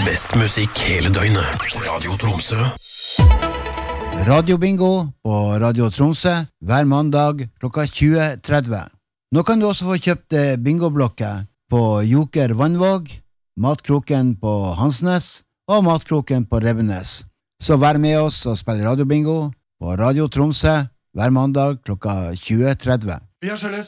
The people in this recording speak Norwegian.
Best musikk hele døgnet. Radio Tromsø. Radio Bingo på Radio Tromsø hver mandag klokka 20.30. Nå kan du også få kjøpt bingoblokker på Joker Vannvåg, Matkroken på Hansnes og Matkroken på Revenes. Så vær med oss og spill Radio Bingo på Radio Tromsø hver mandag klokka 20.30.